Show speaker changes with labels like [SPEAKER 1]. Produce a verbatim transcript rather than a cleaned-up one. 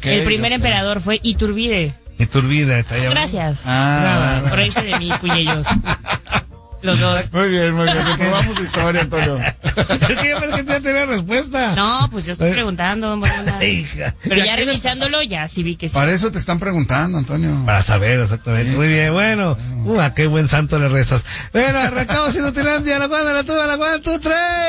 [SPEAKER 1] El primer
[SPEAKER 2] okay.
[SPEAKER 1] emperador fue Iturbide.
[SPEAKER 3] Iturbide, está allá.
[SPEAKER 1] Gracias.
[SPEAKER 3] Ah,
[SPEAKER 1] por reírse de mí, cuyellos. Los dos.
[SPEAKER 2] Muy bien, muy bien. Reprobamos la historia, Antonio.
[SPEAKER 3] Es que yo pensé que ya tenía respuesta.
[SPEAKER 1] No, pues yo estoy preguntando.
[SPEAKER 3] Hija.
[SPEAKER 1] Pero ya revisándolo, ya sí vi que sí.
[SPEAKER 2] Para eso te están preguntando, Antonio.
[SPEAKER 3] Para saber, exactamente. Muy bien, bueno. Uh, a qué buen santo le rezas. Bueno, arrancamos Inutilandia, la cuadra, la tuba, la cuadra, tú, tres.